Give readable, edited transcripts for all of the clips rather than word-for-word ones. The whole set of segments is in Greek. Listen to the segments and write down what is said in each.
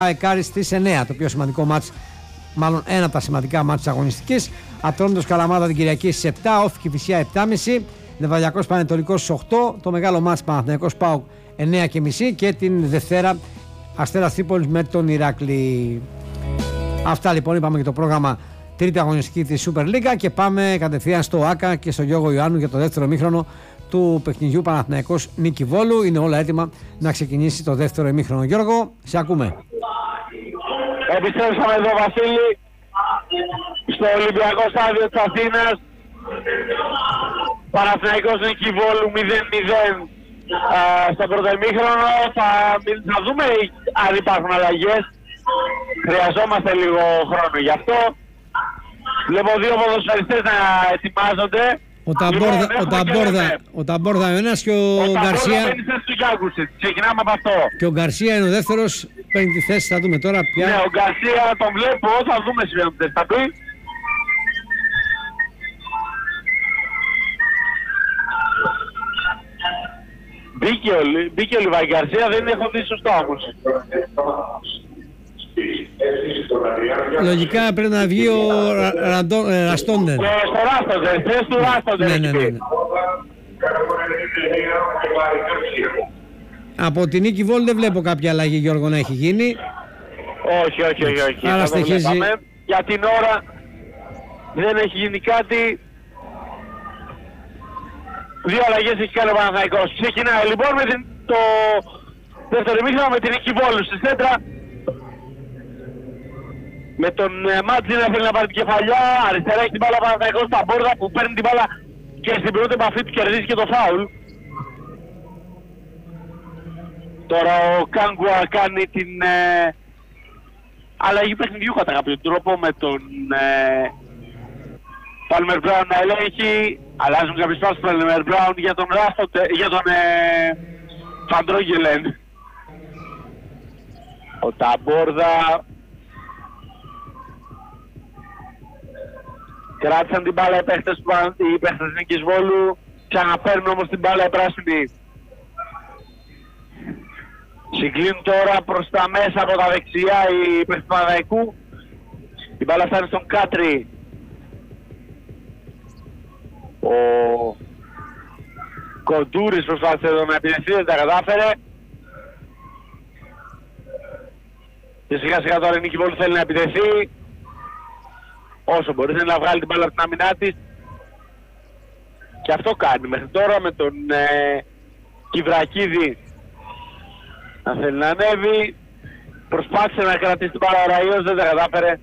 Εκάρι στις 9, το πιο σημαντικό μάτς, μάλλον ένα από τα σημαντικά μάτς της αγωνιστικής. Ατρόμητος Καλαμάτα την Κυριακή στις 7, Όφη Κηφισιά 7.30, Νευραλιακός Πανετολικός στις 8, το μεγάλο μάτς Παναθηναϊκός ΠΑΟΚ 9.30 και την Δευτέρα Αστέρας Τρίπολης με τον Ηράκλη. Αυτά λοιπόν είπαμε για το πρόγραμμα τρίτη αγωνιστική της Super League και πάμε κατευθείαν στο ΆΚΑ και στο Γιώργο Ιωάννου για το δεύτερο ημίχρονο του παιχνιδιού Παναθηναϊκός Νίκη Βόλου. Είναι όλα έτοιμα να ξεκινήσει το δεύτερο ημίχρονο. Γιώργο, σε ακούμε. Επιστρέψαμε εδώ, Βασίλη, στο Ολυμπιακό Στάδιο της Αθήνας. Παναθηναϊκός Νίκη Βόλου 0-0 στο πρώτο ημίχρονο. Θα δούμε αν υπάρχουν αλλαγές. Χρειαζόμαστε λίγο χρόνο γι' αυτό. Βλέπω δύο ποδοσφαιριστές να ετοιμάζονται. Ο Ταμπόρδα είναι ένας και ο Γκαρσία. Ξεκινάμε από αυτό. Και ο Γκαρσία είναι ο δεύτερος, παίρνει τη θέση, θα δούμε τώρα πια. Ναι, ο Γκαρσία τον βλέπω, θα δούμε σήμερα τι θα πει. Μπήκε ο Λιβάη Γκαρσία, δεν έχω δει σωστό όμως. Λογικά πρέπει να βγει ο Ραστόντερ. Στο Ράστοντερ, θες του Ράστοντερ. Ναι. Από την Νίκη Βόλου δεν βλέπω κάποια αλλαγή, Γιώργο, να έχει γίνει. Όχι. Άρα στοιχίζει. Για την ώρα δεν έχει γίνει κάτι. Δύο αλλαγές έχει κάνει ο Παναθηναϊκός. Ξεκινάει λοιπόν με το δεύτερο ημίχρονο με την Νίκη Βόλου στη σέντρα. Με τον Μάτζι να θέλει να πάρει την κεφαλιά, αριστερά έχει την μπάλα Παναθηναϊκός στα μπόρδα που παίρνει την μπάλα και στην πρώτη επαφή του κερδίζει και το φάουλ. Τώρα ο Κάγκουα κάνει την αλλαγή παιχνιδιού κατά κάποιο τρόπο με τον Πάλμερ Μπράουν να ελέγχει. Αλλάζουν κάποιες πάσεις του Πάλμερ Μπράουν για τον Φαντρόγγελεν. Ο Ταμπόρδα κράτησαν την μπάλα οι παίχτες της Νίκης Βόλου, ξαναπαίρνουν όμως την μπάλα οι πράσινοι. Συγκλίνουν τώρα προς τα μέσα από τα δεξιά οι παίχτες του Παναθηναϊκού. Η μπάλα φτάνει στον Κάτρι. Ο Κοντούρης προσπάθησε εδώ να επιδεθεί, δεν τα κατάφερε. Και σιγά σιγά τώρα η Νίκη Βόλου θέλει να επιτεθεί. Όσο μπορεί να βγάλει την μπάλα από την άμυνά της. Και αυτό κάνει μέχρι τώρα με τον Κιβρακίδη να θέλει να ανέβει. Προσπάθησε να κρατήσει την μπάλα ο Ραϊός, δεν τα κατάφερε.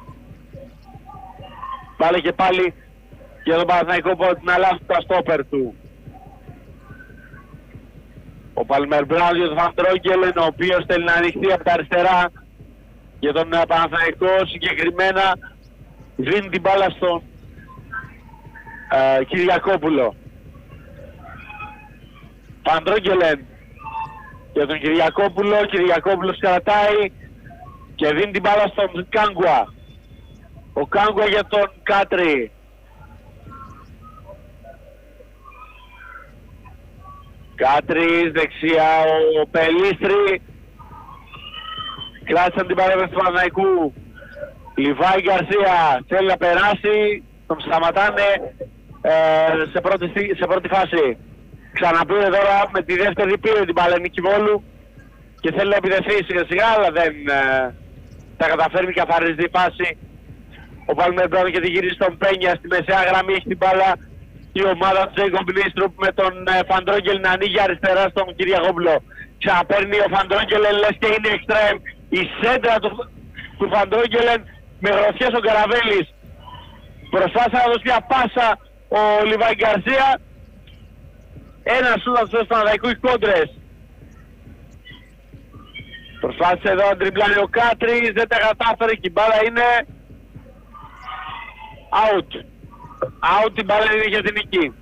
Πάλι και πάλι για τον Παναθηναϊκό που την αλλάζει τα στόπερ του. Ο Πάλμερ Μπράουν για τον Φαντρόγγελεν, ο οποίος θέλει να ανοιχτεί από τα αριστερά για τον Παναθηναϊκό, συγκεκριμένα δίνει την μπάλα στον Κυριακόπουλο. Φαντρόγγελεν για τον Κυριακόπουλο, Κυριακόπουλος κρατάει και δίνει την μπάλα στον Κάγκουα. Ο Κάγκουα για τον Κάτρι. Κάτρις δεξιά, ο Πελίστρη. Κράτησαν την παρέμβαση του Παναθηναϊκού. Λιβάη Γκαρσία θέλει να περάσει, τον σταματάνε σε πρώτη φάση. Ξαναπήρε τώρα με τη δεύτερη πήρε την μπάλα Νίκη Βόλου και θέλει να επιδεθεί σιγά σιγά, αλλά δεν τα καταφέρνει, καθαρίζει τη φάση. Ο Πάλμερ Μπράουν και τη γυρίζει στον Πένια στη μεσαία γραμμή, έχει την μπάλα η ομάδα του Τζέικομπ Νίστρουπ με τον Φαντρόγγελ να ανοίγει αριστερά στον Κυριακόπουλο. Ξαναπαίρνει ο Φαντρόγγελεν, λες και είναι εξτρέμ. Η σέντρα του Φαντρόγγελεν με γροθιές ο Καραβέλης. Προσπάθησε να δώσει μια πάσα ο Λιβάη Γκαρσία. Ένα σούτ από τους Παναθηναϊκού οι κόντρες. Προσπάθησε εδώ να τριμπλάνει ο Κάτρις, δεν τα κατάφερε και η μπάλα είναι out. Out, η μπάλα είναι για την νική.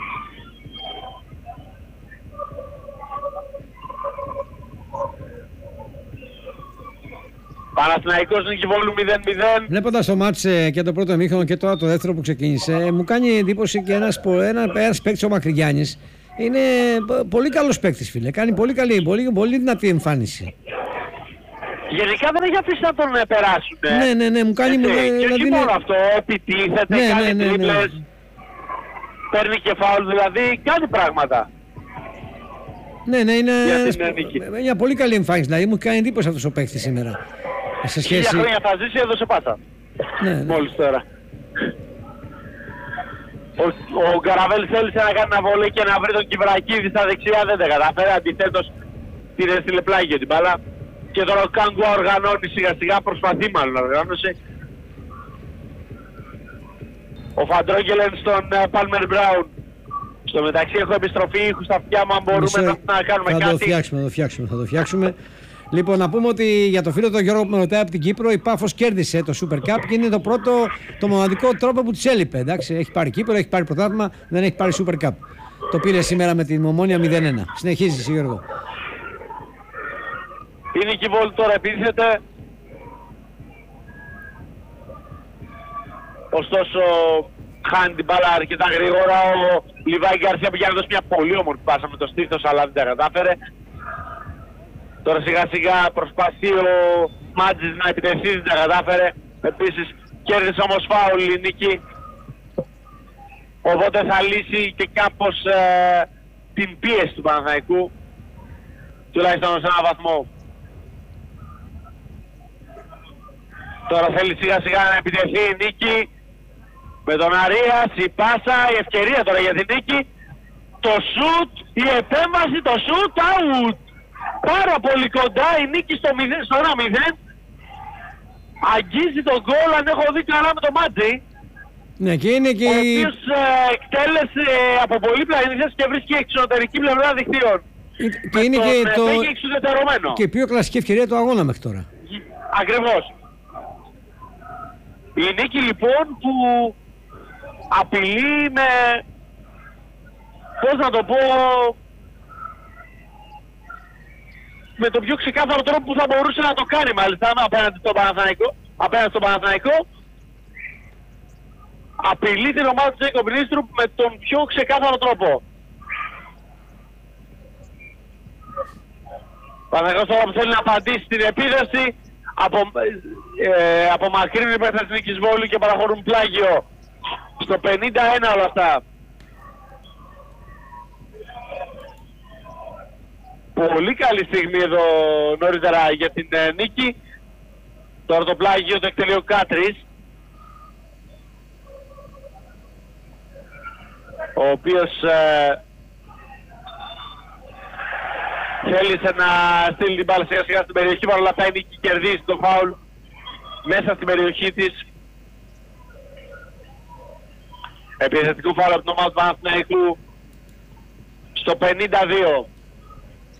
Παναθηναϊκός Νίκη Βόλου 0-0. Βλέποντας το μάτς και το πρώτο ημίχρονο και τώρα το δεύτερο που ξεκίνησε, μου κάνει εντύπωση και ένας παίκτης ο Μακρυγιάννης. Είναι πολύ καλός παίκτης, φίλε. Κάνει πολύ καλή, πολύ δυνατή εμφάνιση. Γενικά δεν έχει αφήσει να τον περάσουν. Ναι, μου κάνει και όχι μόνο αυτό, επιτίθεται, κάνει τρίπλες, παίρνει και φάουλ, δηλαδή κάνει πράγματα. Ναι, είναι μια πολύ καλή εμφάνιση, δηλαδή μου κάνει εντύπωση αυτός ο παίκτης σήμερα. Σε σχέση... Για χρόνια θα ζήσει, έδωσε πάσα. Ναι. Μόλις τώρα. Ο Γκαραβέλ θέλησε να κάνει ένα βολέ και να βρει τον Κιβρακίδη στα δεξιά, δεν τα καταφέρει, αντιθέτως την έστειλε πλάγιο την μπάλα. Και τώρα ο Κάγκουα οργανώνει σιγά σιγά, προσπαθεί μάλλον να οργάνωσε. Ο Φαντρόγγελεν στον Πάλμερ Μπράουν. Στο μεταξύ έχω επιστροφή ήχου στα αυτιά μου, αν μπορούμε να κάνουμε κάτι. Θα το φτιάξουμε. Λοιπόν, να πούμε ότι για το φίλο τον Γιώργο που με ρωτάει από την Κύπρο, η Πάφος κέρδισε το Super Cup και είναι το μοναδικό τρόπο που της έλειπε. Εντάξει, έχει πάρει Κύπρο, έχει πάρει πρωτάθλημα, δεν έχει πάρει Super Cup. Το πήρε σήμερα με την Ομόνοια 0-1. Συνεχίζεις, Γιώργο. Η Νίκη Βόλ τώρα επίθεται. Ωστόσο χάνει την μπάλα αρκετά γρήγορα. Ο Λιβάη Γκαρσία πήγε να δώσει μια πολύ όμορφη πάσα με το στήθος, αλλά δεν τα κατάφερε. Τώρα σιγά σιγά προσπαθεί ο Μάτζης να επιτεθεί, δεν τα κατάφερε. Επίσης κέρδισε όμως φάουλ η Νίκη. Οπότε θα λύσει και κάπως την πίεση του Παναθηναϊκού. Τουλάχιστον σε έναν βαθμό. Τώρα θέλει σιγά σιγά να επιτεθεί η Νίκη. Με τον Αρίας, η πάσα, η ευκαιρία τώρα για την Νίκη. Το σουτ, η επέμβαση, το σουτ, out. Πάρα πολύ κοντά η Νίκη στο 1-0. Αγγίζει τον γκολ, αν έχω δει καλά με τον Μάτζη. Ναι, και είναι και ο οποίος εκτέλεσε από πολύ πλαϊνή θέση και βρίσκει εξωτερική πλευρά δικτύων. Και είναι και η πιο κλασική ευκαιρία του αγώνα μέχρι τώρα. Ακριβώς. Η Νίκη λοιπόν που απειλεί με, πώς να το πω, με το πιο ξεκάθαρο τρόπο που θα μπορούσε να το κάνει μάλιστα απέναντι στον Παναθηναϊκό. Απειλεί την ομάδα του Τζέικοπ Νίστρουπ με τον πιο ξεκάθαρο τρόπο. Παναθηναϊκός τώρα που θέλει να απαντήσει στην επίδεση, απομακρύνει η της Νίκης Βόλου και παραχωρούν πλάγιο. Στο 51 όλα αυτά. Πολύ καλή στιγμή εδώ νωρίτερα για την Νίκη. Τώρα το πλάγιο το εκτελεί ο Κάτρης, ο οποίος θέλησε να στείλει την μπάλα σιγά σιγά στην περιοχή, παρ' όλα αυτά η Νίκη κερδίζει το φάουλ μέσα στην περιοχή της. Επιθετικό φάουλ από την ομάδα του Παναθηναϊκού στο 52.